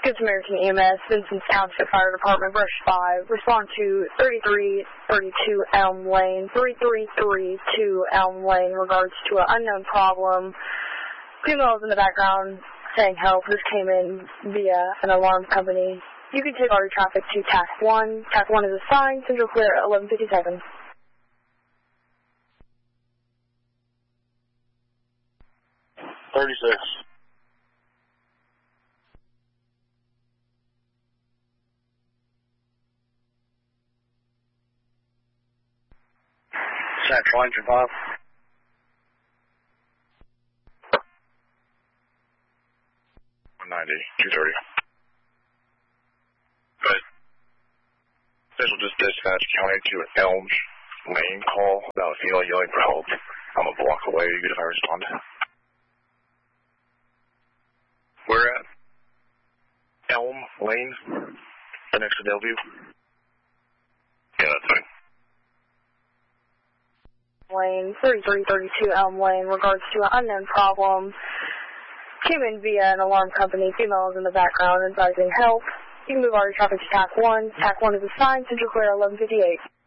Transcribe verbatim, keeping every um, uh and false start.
Good Samaritan E M S, Vincent Township Fire Department, Brush five. Respond to thirty-three thirty-two Elm Lane, thirty-three thirty-two Elm Lane, regards to an unknown problem. Females in the background saying help. This came in via an alarm company. You can take all your traffic to T A C one. T A C one is assigned. Central clear at eleven fifty-seven. thirty-six. Central engine five. one ninety, two thirty. But Central just dispatch county to an Elms Lane call about a female yelling for help. I'm a block away. Good if I respond. We're at Elm Lane, right next to Delview. Yeah, that's fine. Lane, thirty-three thirty-two Elm Lane, regards to an unknown problem. Came in via an alarm company. Females in the background advising help. You can move all your traffic to T A C one. T A C one is assigned. Central clear eleven fifty-eight.